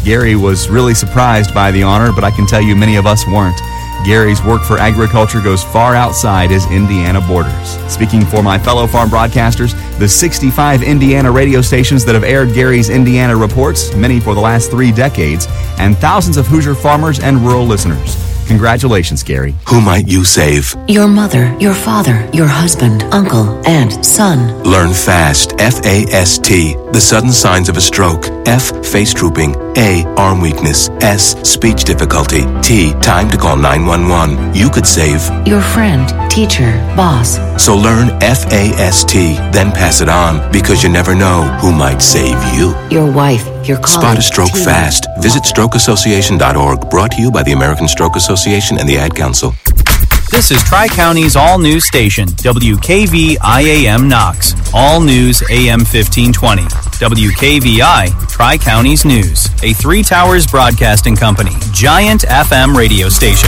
Gary was really surprised by the honor, but I can tell you many of us weren't. Gary's work for agriculture goes far outside his Indiana borders. Speaking for my fellow farm broadcasters, the 65 Indiana radio stations that have aired Gary's Indiana reports, many for the last 3 decades, and thousands of Hoosier farmers and rural listeners. Congratulations, Gary. Who might you save? Your mother, your father, your husband, uncle, aunt, son. Learn FAST, F-A-S-T, the sudden signs of a stroke. F, face drooping. A, arm weakness. S, speech difficulty. T, time to call 911. You could save your friend, teacher, boss. So learn FAST, then pass it on, because you never know who might save you. Your wife, your colleague. Spot a stroke fast. Visit strokeassociation.org, brought to you by the American Stroke Association and the Ad Council. This is Tri-County's all-news station, WKVI-AM Knox. All news AM 1520. WKVI, Tri-County's News. A Three Towers broadcasting company. Giant FM radio station.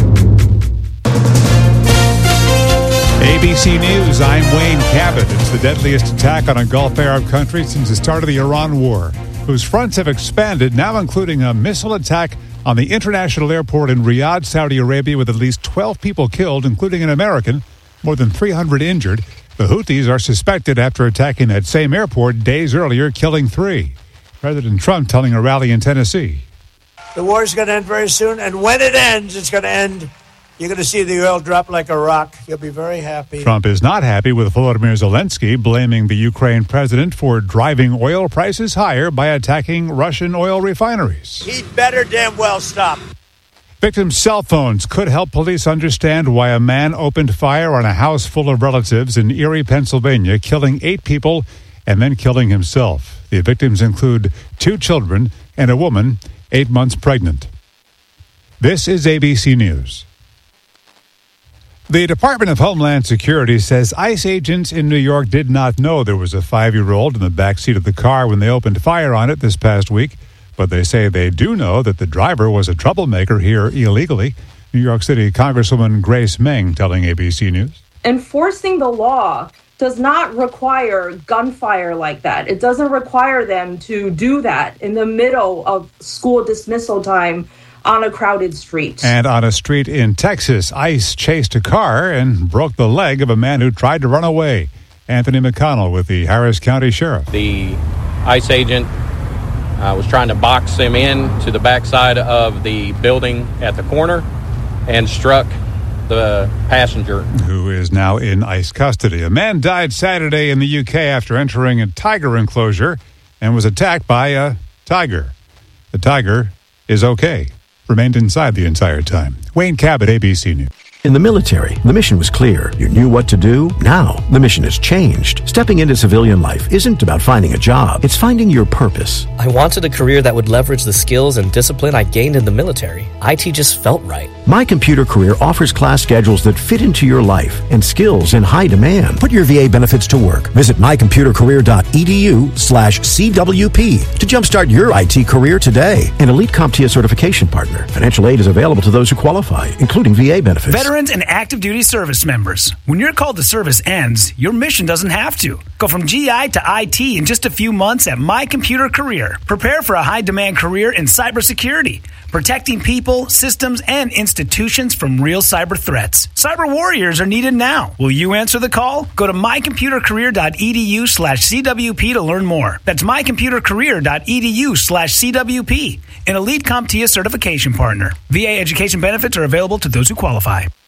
ABC News, I'm Wayne Cabot. It's the deadliest attack on a Gulf Arab country since the start of the Iran war, whose fronts have expanded, now including a missile attack on the international airport in Riyadh, Saudi Arabia, with at least 12 people killed, including an American, more than 300 injured. The Houthis are suspected after attacking that same airport days earlier, killing 3. President Trump telling a rally in Tennessee. The war is going to end very soon, and when it ends, it's going to end. You're going to see the oil drop like a rock. You'll be very happy. Trump is not happy with Volodymyr Zelensky, blaming the Ukraine president for driving oil prices higher by attacking Russian oil refineries. He'd better damn well stop. Victims' cell phones could help police understand why a man opened fire on a house full of relatives in Erie, Pennsylvania, killing 8 people and then killing himself. The victims include 2 children and a woman 8 months pregnant. This is ABC News. The Department of Homeland Security says ICE agents in New York did not know there was a 5-year-old in the backseat of the car when they opened fire on it this past week, but they say they do know that the driver was a troublemaker here illegally. New York City Congresswoman Grace Meng telling ABC News. Enforcing the law does not require gunfire like that. It doesn't require them to do that in the middle of school dismissal time on a crowded street. And on a street in Texas, ICE chased a car and broke the leg of a man who tried to run away. Anthony McConnell with the Harris County Sheriff. The ICE agent was trying to box him in to the backside of the building at the corner and struck the passenger, who is now in ICE custody. A man died Saturday in the UK after entering a tiger enclosure and was attacked by a tiger. The tiger is okay. Remained inside the entire time. Wayne Cabot, ABC News. In the military, the mission was clear. You knew what to do. Now, the mission has changed. Stepping into civilian life isn't about finding a job. It's finding your purpose. I wanted a career that would leverage the skills and discipline I gained in the military. IT just felt right. My Computer Career offers class schedules that fit into your life and skills in high demand. Put your VA benefits to work. Visit mycomputercareer.edu/CWP to jumpstart your IT career today. An elite CompTIA certification partner. Financial aid is available to those who qualify, including VA benefits. Veterans and active duty service members. When your call to service ends, your mission doesn't have to. Go from GI to IT in just a few months at My Computer Career. Prepare for a high-demand career in cybersecurity, protecting people, systems, and institutions from real cyber threats. Cyber warriors are needed now. Will you answer the call? Go to mycomputercareer.edu/CWP to learn more. That's mycomputercareer.edu/CWP. An elite CompTIA certification partner. VA education benefits are available to those who qualify.